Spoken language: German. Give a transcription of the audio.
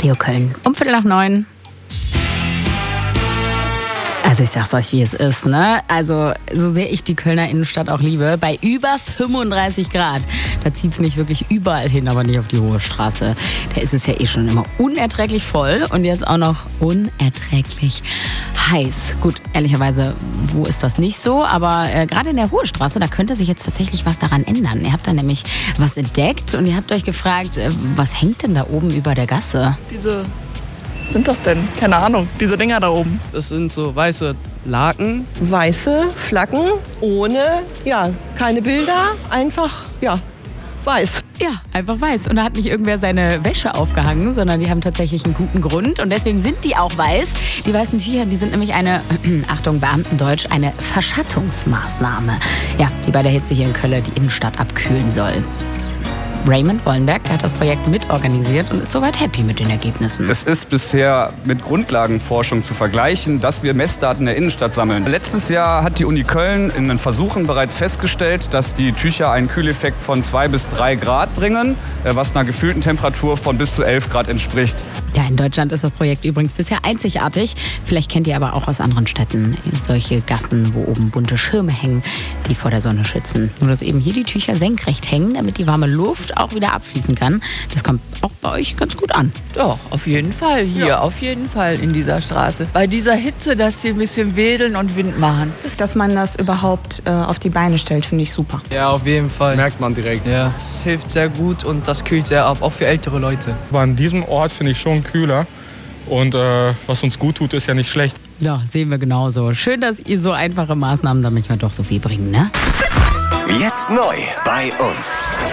Radio Köln. Um 8:45. Also ich sag's euch, wie es ist, ne? Also so sehr ich die Kölner Innenstadt auch liebe, bei über 35 Grad, da zieht's mich wirklich überall hin, aber nicht auf die Hohe Straße. Da ist es ja eh schon immer unerträglich voll und jetzt auch noch unerträglich heiß. Gut, ehrlicherweise, wo ist das nicht so? Aber gerade in der Hohe Straße, da könnte sich jetzt tatsächlich was daran ändern. Ihr habt da nämlich was entdeckt und ihr habt euch gefragt, was hängt denn da oben über der Gasse? Sind das denn? Keine Ahnung, diese Dinger da oben. Das sind so weiße Laken. Weiße Flaggen ohne, keine Bilder, einfach, weiß. Ja, einfach weiß. Und da hat nicht irgendwer seine Wäsche aufgehangen, sondern die haben tatsächlich einen guten Grund. Und deswegen sind die auch weiß. Die weißen Tücher, die sind nämlich eine, Achtung, Beamtendeutsch, eine Verschattungsmaßnahme. Ja, die bei der Hitze hier in Köln die Innenstadt abkühlen soll. Raymond Wollenberg, der hat das Projekt mitorganisiert und ist soweit happy mit den Ergebnissen. Es ist bisher mit Grundlagenforschung zu vergleichen, dass wir Messdaten der Innenstadt sammeln. Letztes Jahr hat die Uni Köln in den Versuchen bereits festgestellt, dass die Tücher einen Kühleffekt von 2 bis 3 Grad bringen, was einer gefühlten Temperatur von bis zu 11 Grad entspricht. Ja, in Deutschland ist das Projekt übrigens bisher einzigartig. Vielleicht kennt ihr aber auch aus anderen Städten solche Gassen, wo oben bunte Schirme hängen, die vor der Sonne schützen. Nur dass eben hier die Tücher senkrecht hängen, damit die warme Luft auch wieder abfließen kann. Das kommt auch bei euch ganz gut an. Doch, auf jeden Fall hier, auf jeden Fall in dieser Straße. Bei dieser Hitze, dass sie ein bisschen wedeln und Wind machen. Dass man das überhaupt auf die Beine stellt, finde ich super. Ja, auf jeden Fall. Merkt man direkt. Ja, es hilft sehr gut und das kühlt sehr ab, auch für ältere Leute. Aber an diesem Ort finde ich schon kühler. Und was uns gut tut, ist ja nicht schlecht. Ja, sehen wir genauso. Schön, dass ihr so einfache Maßnahmen da manchmal doch so viel bringen, ne? Jetzt neu bei uns.